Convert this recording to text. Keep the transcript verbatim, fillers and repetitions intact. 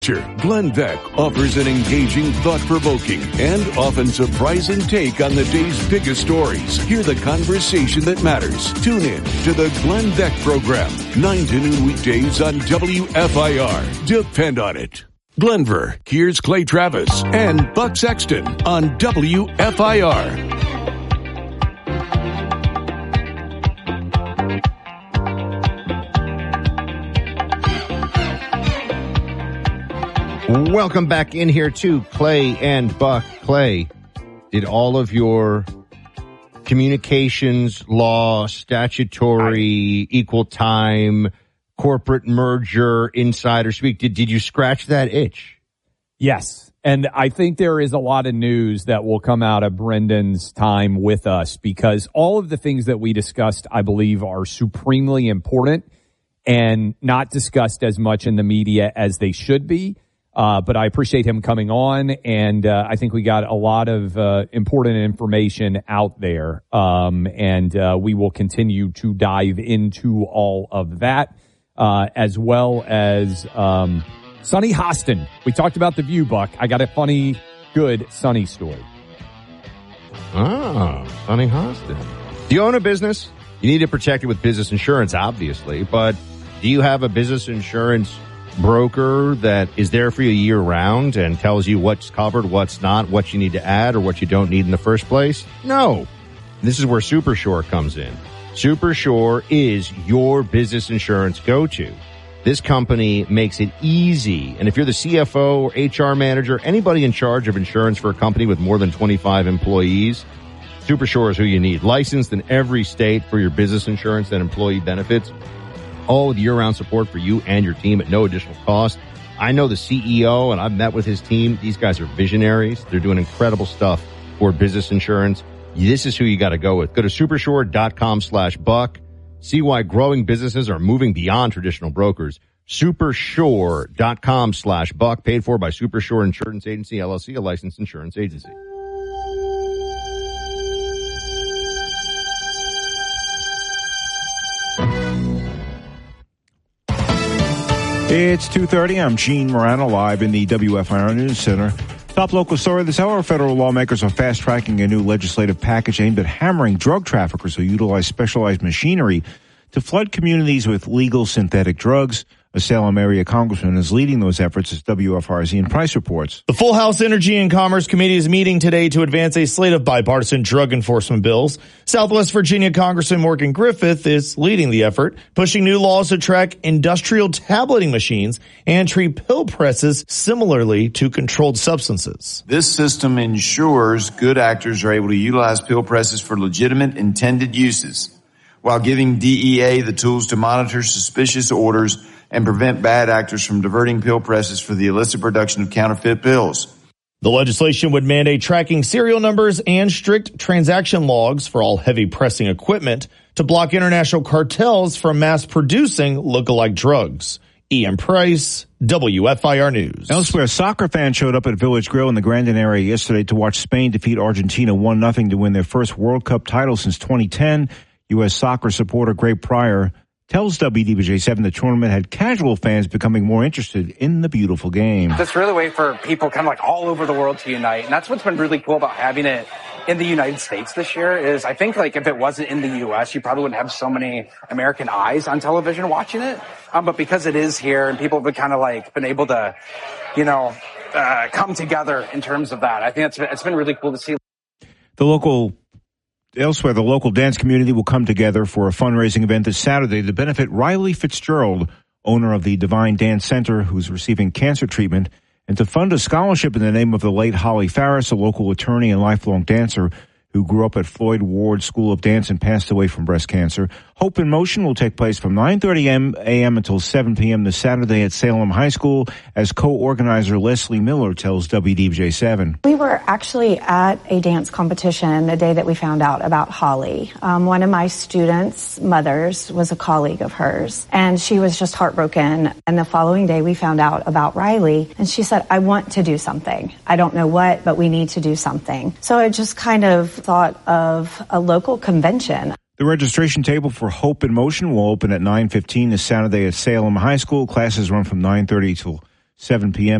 Glenn Beck offers an engaging, thought-provoking, and often surprising take on the day's biggest stories. Hear the conversation that matters. Tune in to the Glenn Beck Program, nine to noon weekdays on W F I R. Depend on it. Glenver, here's Clay Travis and Buck Sexton on W F I R. Welcome back in here to Clay and Buck. Clay, did all of your communications law, statutory, equal time, corporate merger, insider speak, did, did you scratch that itch? Yes. And I think there is a lot of news that will come out of Brendan's time with us, because all of the things that we discussed, I believe, are supremely important and not discussed as much in the media as they should be. Uh, but I appreciate him coming on, and uh, I think we got a lot of uh, important information out there, um, and uh, we will continue to dive into all of that, uh, as well as um, Sonny Hostin. We talked about the View, Buck. I got a funny, good Sonny story. Ah, Sonny Hostin. Do you own a business? You need to protect it with business insurance, obviously, but do you have a business insurance broker that is there for you year round and tells you what's covered, what's not, what you need to add, or what you don't need in the first place? No. This is where Supershore comes in. Supershore is your business insurance go-to. This company makes it easy. And if you're the C F O or H R manager, anybody in charge of insurance for a company with more than twenty-five employees, Supershore is who you need. Licensed in every state for your business insurance and employee benefits. All with year-round support for you and your team at no additional cost. I know the C E O, and I've met with his team. These guys are visionaries. They're doing incredible stuff for business insurance. This is who you got to go with. Go to supershore.com slash buck. See why growing businesses are moving beyond traditional brokers. Supershore.com slash buck. Paid for by Supershore Insurance Agency, L L C, a licensed insurance agency. It's two thirty. I'm Gene Morano, live in the W F I R News Center. Top local story this hour. Federal lawmakers are fast-tracking a new legislative package aimed at hammering drug traffickers who utilize specialized machinery to flood communities with legal synthetic drugs. A Salem area congressman is leading those efforts, as W F R's Ian Price reports. The full House Energy and Commerce Committee is meeting today to advance a slate of bipartisan drug enforcement bills. Southwest Virginia Congressman Morgan Griffith is leading the effort, pushing new laws to track industrial tableting machines and treat pill presses similarly to controlled substances. This system ensures good actors are able to utilize pill presses for legitimate intended uses, while giving D E A the tools to monitor suspicious orders and prevent bad actors from diverting pill presses for the illicit production of counterfeit pills. The legislation would mandate tracking serial numbers and strict transaction logs for all heavy pressing equipment to block international cartels from mass producing lookalike drugs. Ian Price, W F I R News. Elsewhere, soccer fans showed up at Village Grill in the Grandin area yesterday to watch Spain defeat Argentina one nothing to win their first World Cup title since twenty ten. U S soccer supporter Greg Pryor tells W D B J seven the tournament had casual fans becoming more interested in the beautiful game. It's really a way for people kind of like all over the world to unite. And that's what's been really cool about having it in the United States this year is I think like if it wasn't in the U S, you probably wouldn't have so many American eyes on television watching it. Um, but because it is here and people have kind of like been able to, you know, uh, come together in terms of that, I think it's been, it's been really cool to see. The local Elsewhere, the local dance community will come together for a fundraising event this Saturday to benefit Riley Fitzgerald, owner of the Divine Dance Center, who's receiving cancer treatment, and to fund a scholarship in the name of the late Holly Farris, a local attorney and lifelong dancer who grew up at Floyd Ward School of Dance and passed away from breast cancer. Hope in Motion will take place from nine thirty a.m. until seven p.m. this Saturday at Salem High School, as co-organizer Leslie Miller tells W D B J seven. We were actually at a dance competition the day that we found out about Holly. Um, one of my students' mothers was a colleague of hers, and she was just heartbroken. And the following day we found out about Riley, and she said, I want to do something. I don't know what, but we need to do something. So I just kind of thought of a local convention. The registration table for Hope in Motion will open at nine fifteen this Saturday at Salem High School. Classes run from nine thirty till seven p.m.